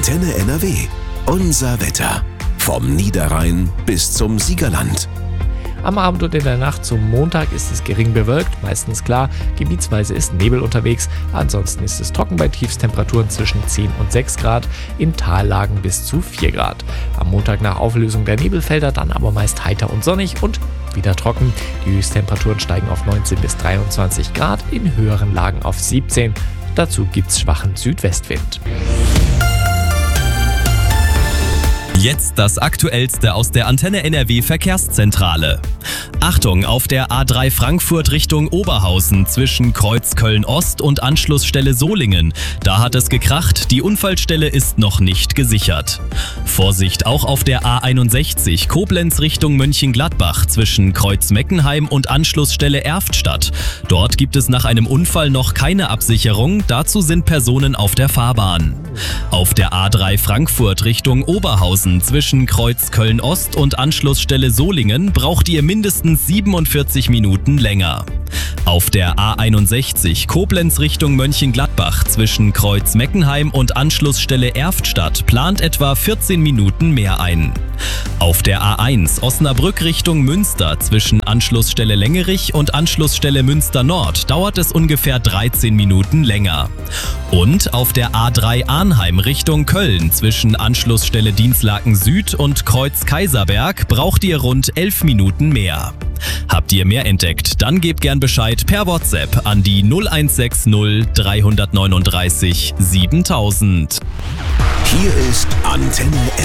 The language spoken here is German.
Antenne NRW. Unser Wetter. Vom Niederrhein bis zum Siegerland. Am Abend und in der Nacht zum Montag ist es gering bewölkt, meistens klar, gebietsweise ist Nebel unterwegs, ansonsten ist es trocken bei Tiefstemperaturen zwischen 10 und 6 Grad, in Tallagen bis zu 4 Grad. Am Montag nach Auflösung der Nebelfelder dann aber meist heiter und sonnig und wieder trocken. Die Höchsttemperaturen steigen auf 19 bis 23 Grad, in höheren Lagen auf 17. Dazu gibt's schwachen Südwestwind. Jetzt das Aktuellste aus der Antenne NRW Verkehrszentrale. Achtung, auf der A3 Frankfurt Richtung Oberhausen zwischen Kreuz Köln-Ost und Anschlussstelle Solingen. Da hat es gekracht, die Unfallstelle ist noch nicht gesichert. Vorsicht auch auf der A61 Koblenz Richtung Mönchengladbach zwischen Kreuz Meckenheim und Anschlussstelle Erftstadt. Dort gibt es nach einem Unfall noch keine Absicherung, dazu sind Personen auf der Fahrbahn. Auf der A3 Frankfurt Richtung Oberhausen zwischen Kreuz Köln-Ost und Anschlussstelle Solingen braucht ihr mindestens 47 Minuten länger. Auf der A61 Koblenz Richtung Mönchengladbach zwischen Kreuz Meckenheim und Anschlussstelle Erftstadt plant etwa 14 Minuten mehr ein. Auf der A1 Osnabrück Richtung Münster zwischen Anschlussstelle Längerich und Anschlussstelle Münster Nord dauert es ungefähr 13 Minuten länger. Und auf der A3 Arnheim Richtung Köln zwischen Anschlussstelle Dinslaken Süd und Kreuz Kaiserberg braucht ihr rund 11 Minuten mehr. Habt ihr mehr entdeckt? Dann gebt gern Bescheid per WhatsApp an die 0160 339 7000. Hier ist Antenne